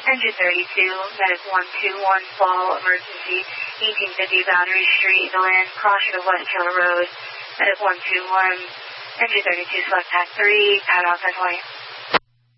Engine 32, Medic 121, fall, emergency, 1850 Boundary Street, Deland, crossing of West Hill Road, Medic 121, Engine 32, select TAC 3, paddock, that's why.